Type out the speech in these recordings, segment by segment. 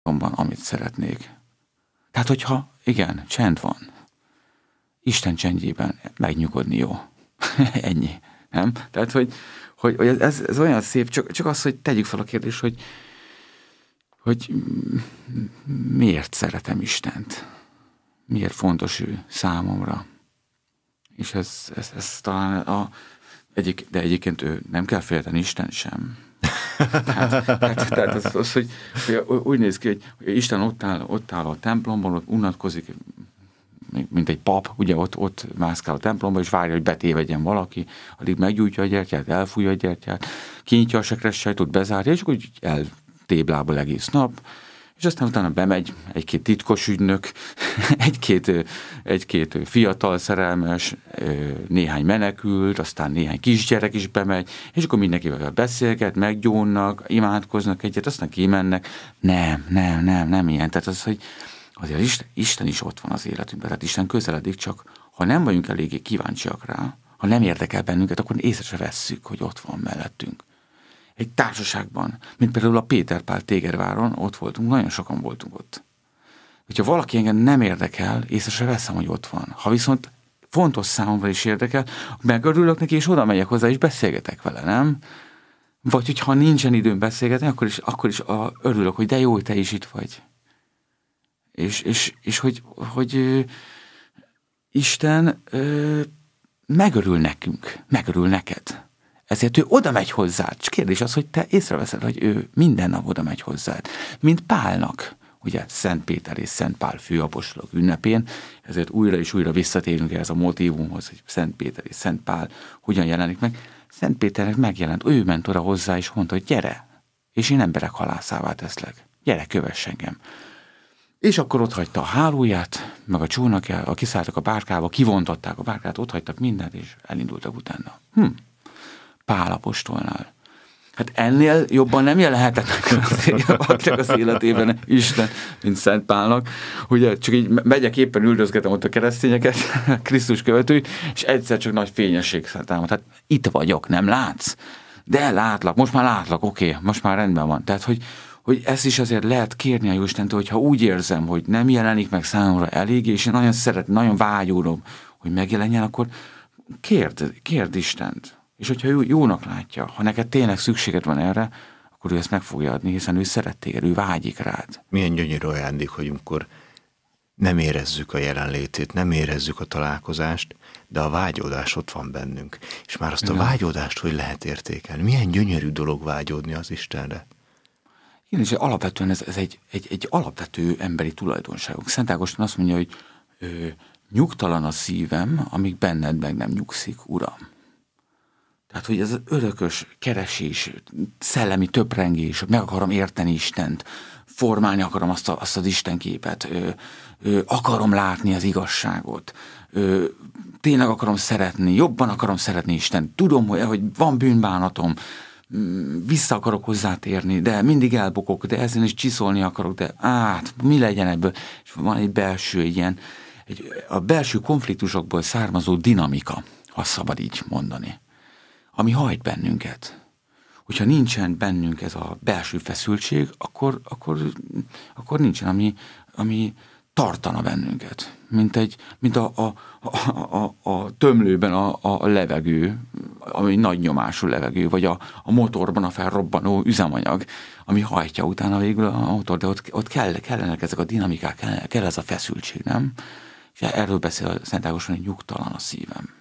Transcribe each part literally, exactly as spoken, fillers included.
amit szeretnék. Tehát, hogyha igen, csend van, Isten csendjében megnyugodni jó. Ennyi. Nem? Tehát, hogy, hogy, hogy ez, ez olyan szép, csak, csak az, hogy tegyük fel a kérdést, hogy, hogy miért szeretem Istent? Miért fontos ő számomra? És ez, ez, ez talán a, egyik, de egyébként ő nem kell félteni Isten sem. Tehát, tehát, tehát az, az hogy, hogy úgy néz ki, hogy, hogy Isten ott áll, ott áll a templomban, ott unatkozik, mint egy pap, ugye ott, ott mászkál a templomban, és várja, hogy betévedjen valaki, addig meggyújtja a gyertyát, elfújja a gyertyát, kinyitja a sekresszajtót, bezárja, és akkor úgy eltéblából egész nap, és aztán utána bemegy egy-két titkos ügynök, egy-két, egy-két fiatal szerelmes, néhány menekült, aztán néhány kisgyerek is bemegy, és akkor mindenkivel beszélget, meggyónnak, imádkoznak egyet, aztán kimennek. Nem, nem, nem, nem ilyen. Tehát az, hogy azért Isten, Isten is ott van az életünkben, tehát Isten közeledik, csak ha nem vagyunk eléggé kíváncsiak rá, ha nem érdekel bennünket, akkor észre se vesszük, hogy ott van mellettünk. Egy társaságban, mint például a Péter Pál Tégerváron, ott voltunk, nagyon sokan voltunk ott. Hogyha valaki engem nem érdekel, észre se veszem, hogy ott van. Ha viszont fontos számomra is érdekel, megörülök neki, és oda megyek hozzá, és beszélgetek vele, nem? Vagy hogyha nincsen időm beszélgetni, akkor is, akkor is a, örülök, hogy de jó, hogy te is itt vagy. És, és, és hogy, hogy ö, Isten ö, megörül nekünk, megörül neked. Ezért ő oda megy hozzád. És kérdés az, hogy te észreveszed, hogy ő minden nap oda megy hozzád. Mint Pálnak, ugye Szent Péter és Szent Pál főapostolok ünnepén, ezért újra és újra visszatérünk ehhez a motívumhoz, hogy Szent Péter és Szent Pál hogyan jelenik meg. Szent Péternek megjelent, ő ment oda hozzá, és mondta, hogy gyere, és én emberek halászává teszlek. Gyere, kövess engem. És akkor ott hagyta a hálóját, meg a csónakját, kiszálltak a bárkába, kivontották a bárkát, ott hagytak mindent, és elindultak utána. Hm. Pál apostolnál. Hát ennél jobban nem jelenhetett meg az életében Isten, mint Szent Pálnak. Ugye csak így megyek, éppen üldözgetem ott a keresztényeket, Krisztus követőit, és egyszer csak nagy fényesség támad. Hát itt vagyok, nem látsz? De látlak, most már látlak, oké, okay, most már rendben van. Tehát, hogy, hogy ezt is azért lehet kérni a Jóistentől, hogyha úgy érzem, hogy nem jelenik meg számomra elég, és én nagyon szeretném, nagyon vágyódom, hogy megjelenjen, akkor kérd, kérd Istent. És hogyha ő jónak látja, ha neked tényleg szükséged van erre, akkor ő ezt meg fogja adni, hiszen ő szeret téged, ő vágyik rád. Milyen gyönyörű ajándék, hogy amikor nem érezzük a jelenlétét, nem érezzük a találkozást, de a vágyódás ott van bennünk. És már azt a Igen. vágyódást hogy lehet értékelni? Milyen gyönyörű dolog vágyódni az Istenre? Igen, és alapvetően ez, ez egy, egy, egy alapvető emberi tulajdonságunk. Szent Ágoston azt mondja, hogy ö, nyugtalan a szívem, amíg benned meg nem nyugszik, Uram. Tehát, hogy ez az örökös keresés, szellemi töprengés, meg akarom érteni Istent, formálni akarom azt, a, azt az Istenképet, ö, ö, akarom látni az igazságot, ö, tényleg akarom szeretni, jobban akarom szeretni Istent, tudom, hogy, hogy van bűnbánatom, vissza akarok hozzátérni, de mindig elbukok, de ezen is csiszolni akarok, de át, mi legyen ebből? És van egy belső ilyen, egy, a belső konfliktusokból származó dinamika, ha szabad így mondani, ami hajt bennünket. Hogyha nincsen bennünk ez a belső feszültség, akkor, akkor, akkor nincsen, ami, ami tartana bennünket. Mint, egy, mint a, a, a, a, a tömlőben a, a levegő, ami nagy nyomású levegő, vagy a, a motorban a felrobbanó üzemanyag, ami hajtja utána végül a motor, de ott, ott kell, kellenek ezek a dinamikák, kell, kell ez a feszültség, nem? És erről beszél Szent Ágoston, hogy nyugtalan a szívem.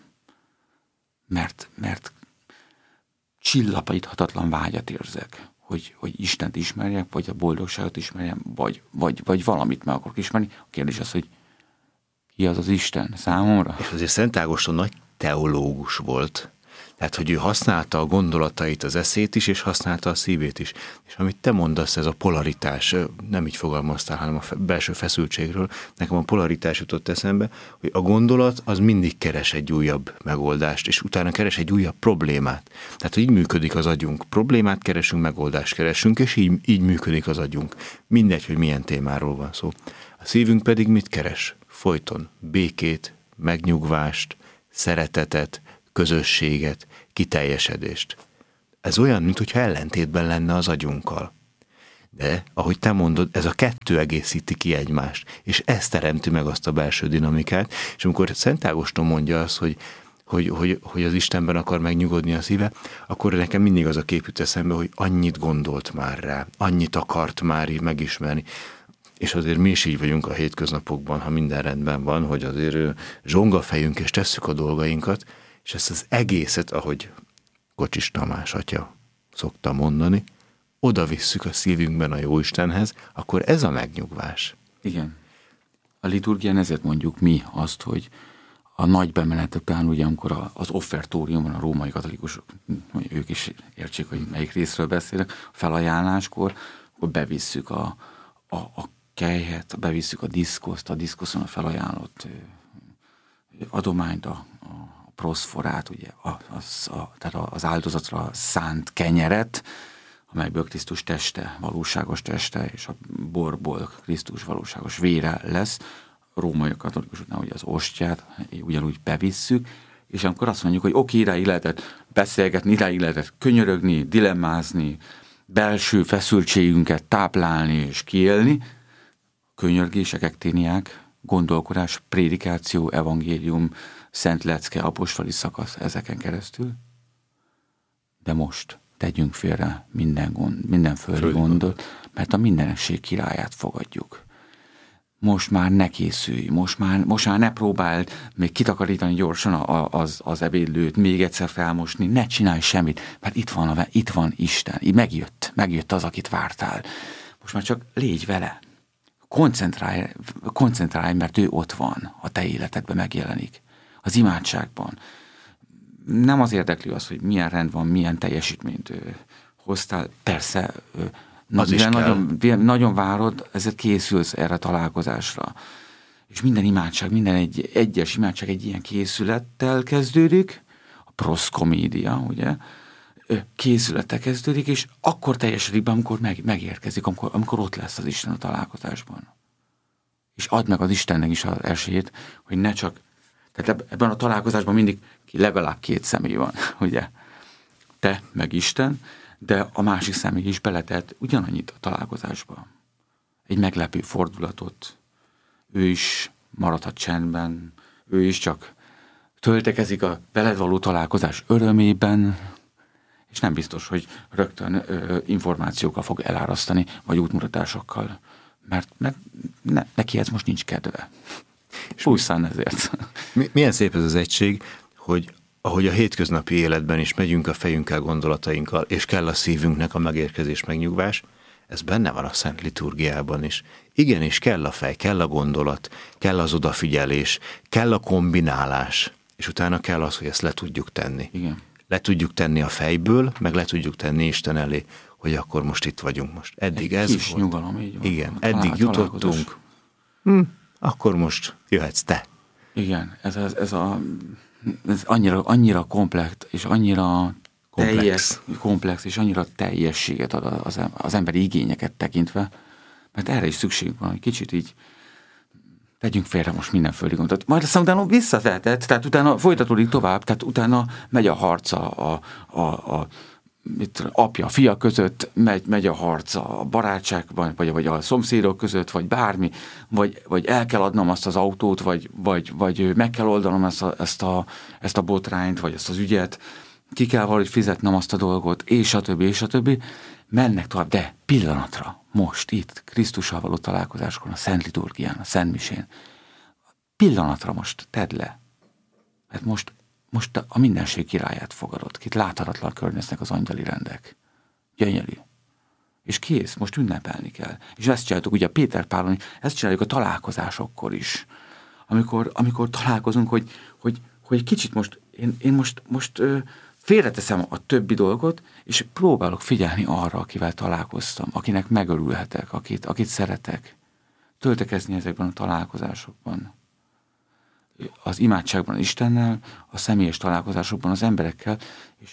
Mert, mert csillapíthatatlan vágyat érzek, hogy, hogy Istent ismerjek, vagy a boldogságot ismerjem, vagy, vagy, vagy valamit meg akarok ismerni. A kérdés az, hogy ki az az Isten számomra? És azért Szent Ágoston nagy teológus volt. Tehát, hogy ő használta a gondolatait, az eszét is, és használta a szívét is. És amit te mondasz, ez a polaritás, nem így fogalmaztál, hanem a belső feszültségről, nekem a polaritás jutott eszembe, hogy a gondolat az mindig keres egy újabb megoldást, és utána keres egy újabb problémát. Tehát, hogy így működik az agyunk. Problémát keresünk, megoldást keresünk, és így, így működik az agyunk. Mindegy, hogy milyen témáról van szó. A szívünk pedig mit keres? Folyton békét, megnyugvást, szeretetet, közösséget, kiteljesedést. Ez olyan, mintha ellentétben lenne az agyunkkal. De, ahogy te mondod, ez a kettő egészíti ki egymást, és ez teremti meg azt a belső dinamikát, és amikor Szent Ágoston mondja azt, hogy, hogy, hogy, hogy az Istenben akar megnyugodni a szíve, akkor nekem mindig az a kép jut eszembe, hogy annyit gondolt már rá, annyit akart már így megismerni. És azért mi is így vagyunk a hétköznapokban, ha minden rendben van, hogy azért zsongafejünk és tesszük a dolgainkat, és ezt az egészet, ahogy Kocsis Tamás atya szokta mondani, oda visszük a szívünkben a Jóistenhez, akkor ez a megnyugvás. Igen. A liturgián ezért mondjuk mi azt, hogy a nagy bemenet után, ugye, amikor az offertóriumon a római katolikusok, ők is értsék, hogy melyik részről beszélek, a felajánláskor, akkor bevisszük a, a, a kelyhet, bevisszük a diszkoszt, a diszkoszon a felajánlott adományt, a, a proszforát, ugye, az, a, tehát az áldozatra szánt kenyeret, amelyből Krisztus teste, valóságos teste, és a borból Krisztus valóságos vére lesz. A római katolikusoknál ugye az ostját ugyanúgy bevisszük, és amikor azt mondjuk, hogy oké, idáig lehetett beszélgetni, idáig lehetett könyörögni, dilemmázni, belső feszültségünket táplálni és kiélni, könyörgések, ekténiák, gondolkodás, prédikáció, evangélium, szent lecke, apostoli szakasz ezeken keresztül. De most tegyünk félre minden, gond, minden földi, földi gondot, gondot, mert a mindenesség királyát fogadjuk. Most már ne készülj, most már, most már ne próbáld még kitakarítani gyorsan az, az ebédlőt, még egyszer felmosni, ne csinálj semmit, mert itt van, a, itt van Isten, így megjött, megjött az, akit vártál. Most már csak légy vele. Koncentrálj, koncentrálj, mert ő ott van, a te életedben megjelenik. Az imádságban. Nem az érdekli az, hogy milyen rend van, milyen teljesítményt ö, hoztál. Persze, ö, nagyon, nagyon várod, ezért készülsz erre a találkozásra. És minden imádság, minden egy, egyes imádság egy ilyen készülettel kezdődik, a proszkomédia, ugye, készülettel kezdődik, és akkor teljesedik be, amikor meg, megérkezik, amikor, amikor ott lesz az Isten a találkozásban. És add meg az Istennek is az esélyt, hogy ne csak, tehát ebben a találkozásban mindig legalább két személy van, ugye? Te, meg Isten, de a másik személy is beletett ugyanannyit a találkozásba. Egy meglepő fordulatot. Ő is maradhat csendben, ő is csak töltekezik a veled való találkozás örömében, és nem biztos, hogy rögtön ö, információkkal fog elárasztani, vagy útmutatásokkal, mert, mert ne, neki ez most nincs kedve. Pusztán ezért. Milyen szép ez az egység, hogy ahogy a hétköznapi életben is megyünk a fejünkkel, gondolatainkkal, és kell a szívünknek a megérkezés, megnyugvás, ez benne van a Szent Liturgiában is. Igenis kell a fej, kell a gondolat, kell az odafigyelés, kell a kombinálás, és utána kell az, hogy ezt le tudjuk tenni. Igen. Le tudjuk tenni a fejből, meg le tudjuk tenni Isten elé, hogy akkor most itt vagyunk most. Eddig egy ez kis volt. Nyugalom, így van. Igen, eddig jutottunk. Hm, akkor most jöhetsz te. Igen, ez, ez, ez, a, ez annyira, annyira komplex, és annyira komplex. teljes, komplex, és annyira teljességet ad az, az emberi igényeket tekintve, mert erre is szükség van, hogy kicsit így tegyünk félre most minden földi gondot. Majd aztán utána visszavetett, tehát utána folytatódik tovább, tehát utána megy a harca a, a, a mit, apja, fia között, megy, megy a harca a barátságban, vagy, vagy a szomszédok között, vagy bármi, vagy, vagy el kell adnom azt az autót, vagy, vagy, vagy meg kell oldanom ezt a, ezt, a, ezt a botrányt, vagy ezt az ügyet, ki kell valahogy fizetnem azt a dolgot, és a többi, és a többi. Mennek tovább, de pillanatra, most itt, Krisztussal való találkozáskor, a Szent Liturgián, a Szent Misén, pillanatra most tedd le, mert most, most a mindenség királyát fogadod, kit láthatatlan környeznek az angyali rendek. Gyönyörű. És kész, most ünnepelni kell. És ezt csináltuk, ugye Péter Pálon, ezt csináljuk a találkozásokkor is. Amikor, amikor találkozunk, hogy, hogy, hogy kicsit most, én, én most, most ö, félreteszem a többi dolgot, és próbálok figyelni arra, akivel találkoztam, akinek megörülhetek, akit, akit szeretek. Töltekezni ezekben a találkozásokban. Az imádságban Istennel, a személyes találkozásokban az emberekkel. És,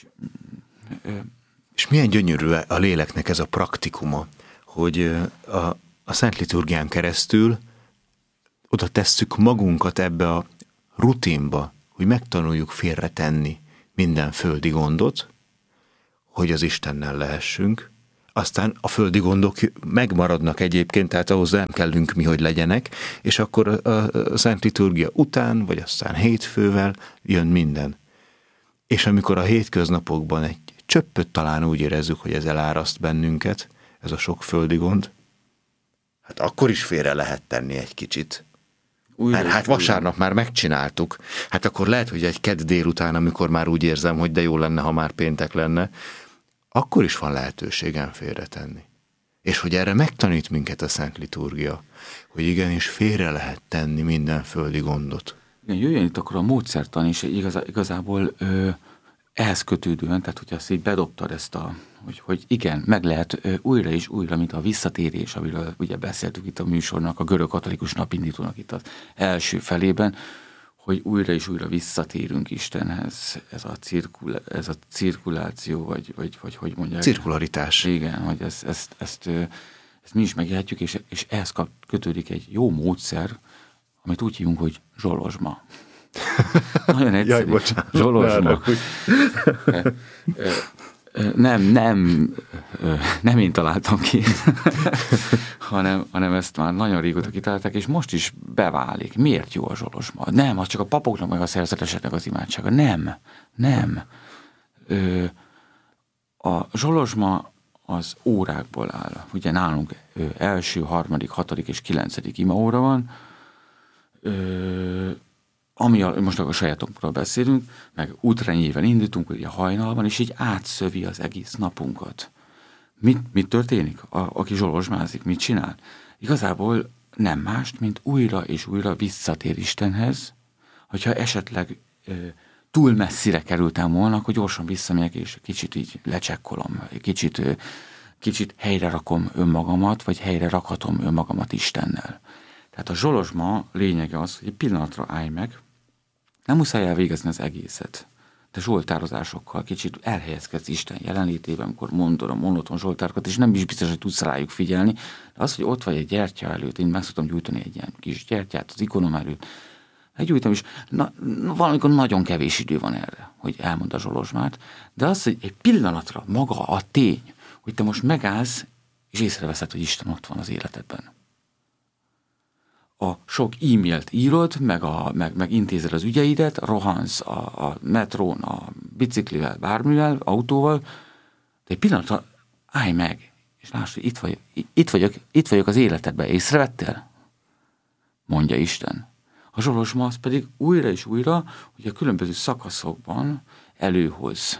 és milyen gyönyörű a léleknek ez a praktikuma, hogy a, a Szent Liturgián keresztül oda tesszük magunkat ebbe a rutinba, hogy megtanuljuk félretenni minden földi gondot, hogy az Istennel lehessünk, aztán a földi gondok megmaradnak egyébként, tehát ahhoz nem kellünk mi, hogy legyenek, és akkor a, a, a Szent Liturgia után, vagy aztán hétfővel jön minden. És amikor a hétköznapokban egy csöppöt talán úgy érezzük, hogy ez eláraszt bennünket, ez a sok földi gond, hát akkor is félre lehet tenni egy kicsit. Újra, Mert hát vasárnap újra. Már megcsináltuk. Hát akkor lehet, hogy egy kedd délután, amikor már úgy érzem, hogy de jó lenne, ha már péntek lenne, akkor is van lehetőségem félretenni. És hogy erre megtanít minket a Szent Liturgia, hogy igenis félre lehet tenni minden földi gondot. Igen, jöjjön itt akkor a módszertan is igazá, igazából ö, ehhez kötődően, tehát hogyha ezt így bedobtad ezt a, hogy, hogy igen, meg lehet ö, újra és újra, mint a visszatérés, amiről ugye beszéltük itt a műsornak, a görög katolikus napindítónak itt az első felében, hogy újra és újra visszatérünk Istenhez, ez a, cirkul, ez a cirkuláció, vagy, vagy, vagy hogy mondják? Cirkularitás. Igen, hogy ezt, ezt, ezt, ezt mi is megélhetjük, és, és ehhez kötődik egy jó módszer, amit úgy hívunk, hogy zsolozsma. Nagyon egyszerű. Jaj, bocsánat. Zsolozsma. Nem, nem, nem én találtam ki, hanem, hanem ezt már nagyon régóta kitalálták, és most is beválik. Miért jó a zsolozsma? Nem, az csak a papoknak, meg a szerzeteseknek az imádsága. Nem, nem. A zsolozsma az órákból áll. Ugye nálunk első, harmadik, hatodik és kilencedik imaóra van, ami a, most a sajátunkról beszélünk, meg útrenyével indítunk, ugye hajnalban, és így átszövi az egész napunkat. Mit, mit történik? A, aki zsolozsmázik, mit csinál? Igazából nem mást, mint újra és újra visszatér Istenhez, hogyha esetleg e, túl messzire kerültem volna, akkor gyorsan visszamegyek, és kicsit így lecsekkolom, kicsit, e, kicsit helyre rakom önmagamat, vagy helyre rakhatom önmagamat Istennel. Tehát a zsolozsma lényege az, hogy egy pillanatra állj meg, nem muszáj elvégezni az egészet. De zsoltározásokkal kicsit elhelyezkedsz Isten jelenlétében, amikor mondod a monoton zsoltárokat, és nem is biztos, hogy tudsz rájuk figyelni. De az, hogy ott vagy egy gyertya előtt, én meg szoktam gyújtani egy ilyen kis gyertyát az ikonom előtt, meggyújtom, és na, valamikor nagyon kevés idő van erre, hogy elmond a zsolozsmát, de az, hogy egy pillanatra maga a tény, hogy te most megállsz, és észreveszed, hogy Isten ott van az életedben. A sok e-mailt írod, meg, a, meg, meg intézed az ügyeidet, rohansz a, a metrón, a biciklivel, bármivel, autóval, de egy pillanatra állj meg, és láss, hogy itt, vagy, itt, vagyok, itt vagyok az életedben, észrevettél? Mondja Isten. A zsolozsma az pedig újra és újra, hogy a különböző szakaszokban előhoz,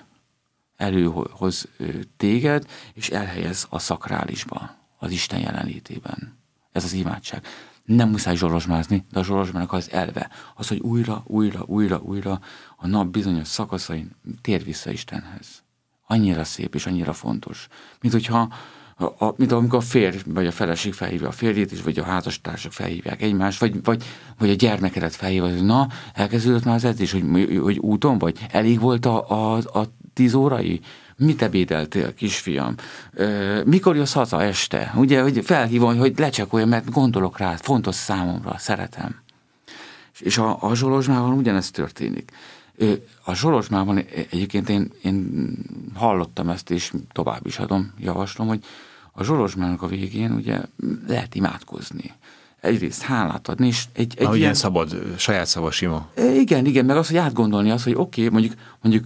előhoz téged, és elhelyez a szakrálisba, az Isten jelenlétében. Ez az imádság. Nem muszáj zsolozsmázni, de a zsolozsmának az elve. Az, hogy újra, újra, újra, újra a nap bizonyos szakaszain tér vissza Istenhez. Annyira szép és annyira fontos. Mint hogyha, a, a, mint amikor a férj vagy a feleség felhívja a férjét is, vagy a házastársak felhívják egymást, vagy, vagy, vagy a gyermekedet felhívja, hogy na, elkezdődött már az edzés, hogy, hogy úton vagy, elég volt a, a, a tíz órai? Mit ebédeltél, kisfiam? Mikor jössz haza este? Ugye, hogy felhívom, hogy lecsekoljam, mert gondolok rá, fontos számomra, szeretem. És a, a zsolozsmában ugyanezt történik. A zsolozsmában egyébként én, én hallottam ezt, és tovább is adom, javaslom, hogy a zsolozsmának a végén ugye lehet imádkozni. Egyrészt hálát adni, és egy, egy ah, ilyen... szabad, saját szavas ima. Igen, igen, meg az, hogy átgondolni azt, hogy oké, okay, mondjuk, mondjuk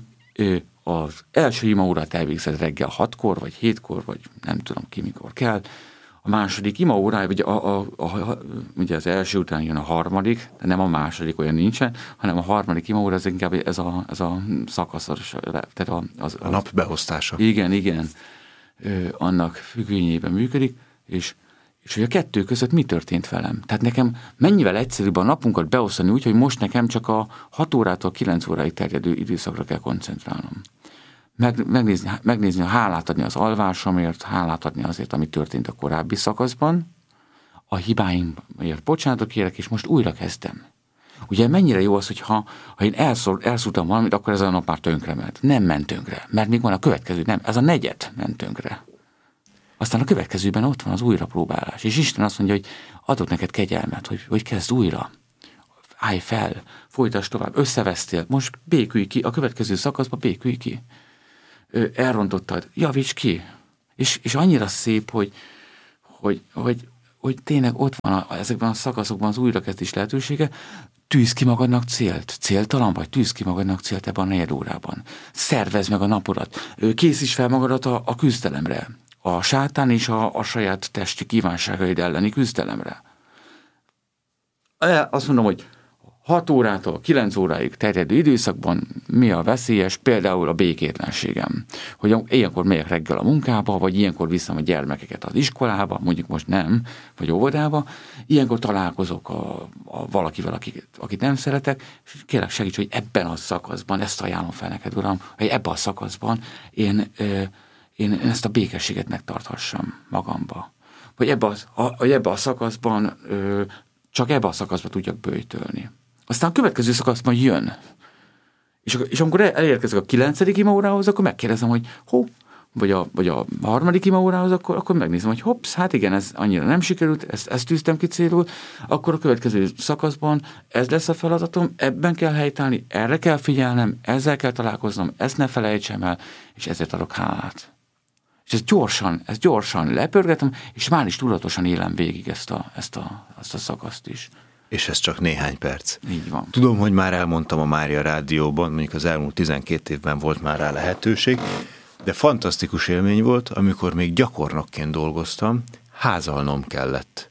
az első imaórát elvégzed reggel hatkor, vagy hétkor, vagy nem tudom ki mikor kell. A második imaórája, vagy a, a, a, a, ugye az első után jön a harmadik, de nem a második, olyan nincsen, hanem a harmadik imaóra, ez inkább ez a, ez a szakaszos, tehát a, az, a nap beosztása. Igen, igen, ö, annak függvényében működik, és és hogy a kettő között mi történt velem. Tehát nekem mennyivel egyszerűbb a napunkat beosztani úgy, hogy most nekem csak a hat órától kilenc óráig terjedő időszakra kell koncentrálnom. Meg, megnézni, megnézni, hálát adni az alvásomért, hálát adni azért, ami történt a korábbi szakaszban, a hibáimért bocsánatot kérek, és most újra kezdem. Ugye mennyire jó az, hogy ha, ha én elszól, elszúrtam valamit, akkor ez a nap már tönkre ment. Nem ment tönkre, mert még van a következő, nem, ez a negyed ment tönkre. Aztán a következőben ott van az újrapróbálás. És Isten azt mondja, hogy adok neked kegyelmet, hogy, hogy kezd újra. Állj fel, folytasd tovább, összevesztél, most békülj ki, a következő szakaszban békülj ki. Elrontottad, javíts ki. És, és annyira szép, hogy, hogy, hogy, hogy tényleg ott van a, ezekben a szakaszokban az újrakezdés lehetősége, tűz ki magadnak célt. Céltalan vagy? Tűz ki magadnak célt ebben a negyed órában. Szervezd meg a napodat. Készíts fel magadat a, a küzdelemre. A sátán és a, a saját testi kívánságaid elleni küzdelemre. Azt mondom, hogy hat órától kilenc óráig terjedő időszakban mi a veszélyes? Például a békétlenségem. Hogy ilyenkor megyek reggel a munkába, vagy ilyenkor viszem a gyermekeket az iskolába, mondjuk most nem, vagy óvodába, ilyenkor találkozok a, a valakivel, akit, akit nem szeretek, és kérlek segíts, hogy ebben a szakaszban, ezt ajánlom fel neked, Uram, hogy ebben a szakaszban én, én ezt a békességet megtarthassam magamba. Hogy ebben a, hogy ebbe a szakaszban csak ebben a szakaszban tudjak böjtölni. Aztán a következő szakaszban jön. És, és amikor elérkezek a kilencedik imaórához, akkor megkérdezem, hogy hó, vagy a, vagy a harmadik imaórához, akkor, akkor megnézem, hogy hopsz, hát igen, ez annyira nem sikerült, ezt, ezt tűztem ki célul, akkor a következő szakaszban ez lesz a feladatom, ebben kell helytállni, erre kell figyelnem, ezzel kell találkoznom, ezt ne felejtsem el, és ezért adok hálát. És ezt gyorsan, ezt gyorsan lepörgetem, és már is tudatosan élem végig ezt a, ezt a, ezt a szakaszt is. És ez csak néhány perc. Így van. Tudom, hogy már elmondtam a Mária Rádióban, mondjuk az elmúlt tizenkét évben volt már rá lehetőség, de fantasztikus élmény volt, amikor még gyakornokként dolgoztam, házalnom kellett.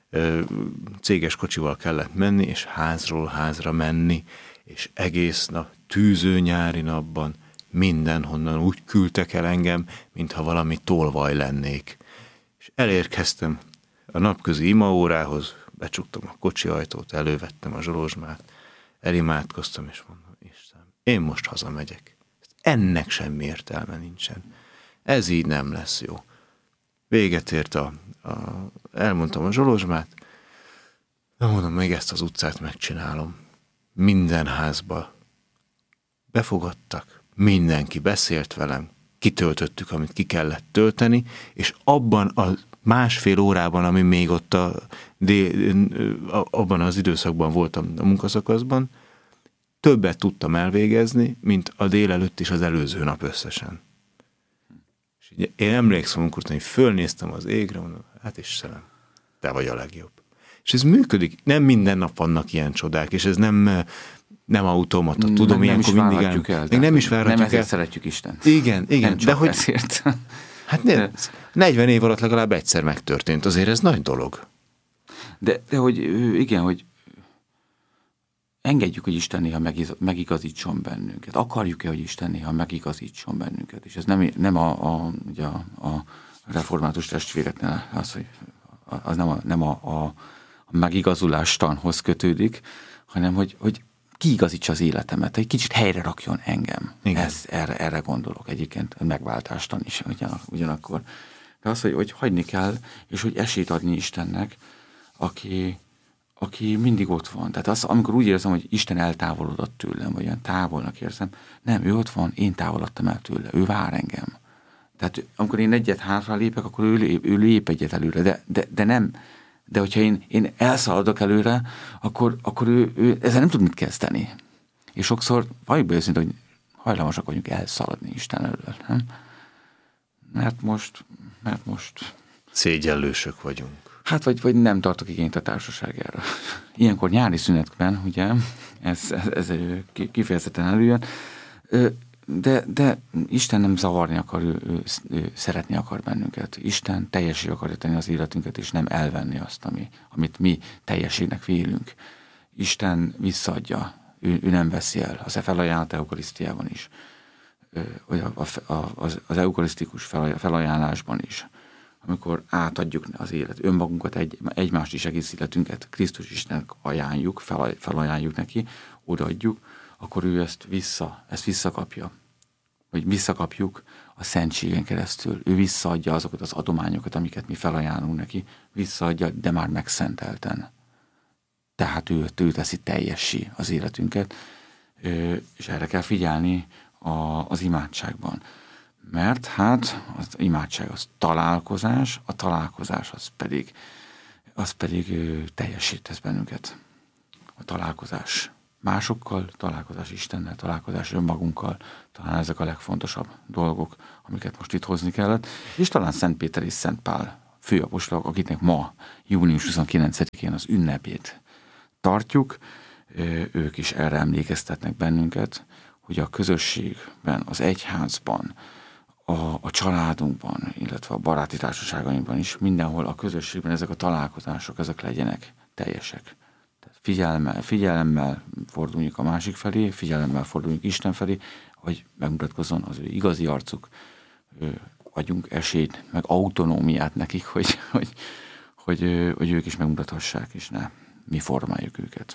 Céges kocsival kellett menni, és házról házra menni, és egész nap, tűző nyári napban mindenhonnan úgy küldtek el engem, mintha valami tolvaj lennék. És elérkeztem a napközi imaórához, becsuktam a kocsi ajtót, elővettem a zsolozsmát, elimádkoztam, és mondom, Istenem, én most hazamegyek. Ennek semmi értelme nincsen. Ez így nem lesz jó. Véget ért a, a elmondtam a zsolozsmát, de mondom, még ezt az utcát megcsinálom. Minden házba befogadtak, mindenki beszélt velem, kitöltöttük, amit ki kellett tölteni, és abban a másfél órában, ami még ott a, dél, abban az időszakban voltam a munkaszakaszban, többet tudtam elvégezni, mint a délelőtt és az előző nap összesen. És ugye én emlékszem, amikor hogy fölnéztem az égre, mondom, hát Istenem, te vagy a legjobb. És ez működik. Nem minden nap vannak ilyen csodák, és ez nem, nem automata. Tudom, nem, ilyenkor nem mindig el. el még nem is várhatjuk nem ezért el. szeretjük Istent. Igen, igen. Nem csak de hogy, ezért. Hát ne, negyven év alatt legalább egyszer megtörtént. Azért ez nagy dolog. De, de hogy igen, hogy engedjük, hogy Isten néha megigazítson bennünket. Akarjuk-e, hogy Isten néha megigazítson bennünket? És ez nem, nem a, a, ugye a, a református testvéreknél az, hogy az nem a, nem a, a, a megigazulástanhoz kötődik, hanem hogy, hogy kiigazítsa az életemet, egy kicsit helyre rakjon engem. Ez, erre, erre gondolok egyébként, megváltástan is ugyanak, ugyanakkor. De az, hogy, hogy hagyni kell, és hogy esélyt adni Istennek, aki, aki mindig ott van. Tehát az, amikor úgy érzem, hogy Isten eltávolodott tőlem, vagy olyan távolnak érzem, nem, ő ott van, én távolodtam el tőle, ő vár engem. Tehát amikor én egyet hátra lépek, akkor ő lép, ő lép egyet előre, de, de, de nem, de hogyha én, én elszaladok előre, akkor, akkor ő, ő ezzel nem tud mit kezdeni. És sokszor valljuk őszinte, hogy hajlamosak vagyunk elszaladni Isten elől, nem? Mert most, mert most... Szégyellősök vagyunk. Hát, vagy, vagy nem tartok igényt a társaságára. Ilyenkor nyári szünetben, ugye, ez, ez, ez kifejezetten előjön, de, de Isten nem zavarni akar, ő, ő, ő szeretni akar bennünket. Isten teljessé akarja tenni az életünket, és nem elvenni azt, ami, amit mi teljességnek vélünk. Isten visszaadja, ő, ő nem veszi el. Az e felajánlat eukarisztiában is, az, az eukarisztikus felajánlásban is, amikor átadjuk az élet, önmagunkat, egy, egymást is, egész életünket Krisztus Istennek ajánljuk, fel, felajánljuk neki, odaadjuk, akkor ő ezt vissza, ezt visszakapja. Hogy visszakapjuk a szentségen keresztül. Ő visszaadja azokat az adományokat, amiket mi felajánlunk neki, visszaadja, de már megszentelten. Tehát ő, ő teszi teljessé az életünket, és erre kell figyelni a, az imádságban. Mert hát az imádság az találkozás, a találkozás az pedig, az pedig teljessé tesz bennünket. A találkozás. másokkal, találkozás Istennel, találkozás önmagunkkal, talán ezek a legfontosabb dolgok, amiket most itt hozni kellett, és talán Szent Péter és Szent Pál főapostolok, akiknek ma, június huszonkilencedikén az ünnepét tartjuk, ők is erre emlékeztetnek bennünket, hogy a közösségben, az egyházban, a, a családunkban, illetve a baráti társaságainkban is, mindenhol a közösségben ezek a találkozások, ezek legyenek teljesek. Tehát figyelemmel, figyelemmel forduljunk a másik felé, figyelemmel forduljunk Isten felé, hogy megmutatkozzon az ő igazi arcuk, adjunk esélyt, meg autonómiát nekik, hogy, hogy, hogy, hogy ők is megmutathassák, és ne mi formáljuk őket.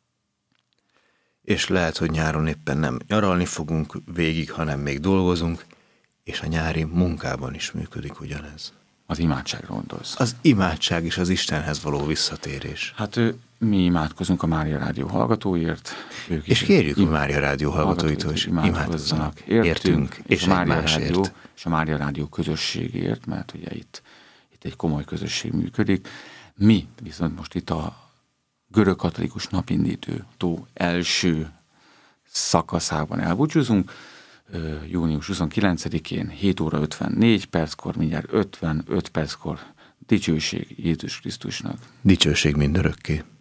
És lehet, hogy nyáron éppen nem nyaralni fogunk végig, hanem még dolgozunk, és a nyári munkában is működik ugyanez. Az imádságra gondolsz. Az imádság és az Istenhez való visszatérés. Hát mi imádkozunk a Mária Rádió hallgatóért. Ők és kérjük im- a Mária Rádió hallgatóitól, hogy imádkozzanak értünk, és, és a Mária egymásért. Rádió, és a Mária Rádió közösségért, mert ugye itt, itt egy komoly közösség működik. Mi viszont most itt a görögkatolikus napindító első szakaszában elbúcsúzunk. június huszonkilencedikén hét óra ötvennégy perckor, mindjárt ötvenöt perckor dicsőség Jézus Krisztusnak. Dicsőség mindörökké.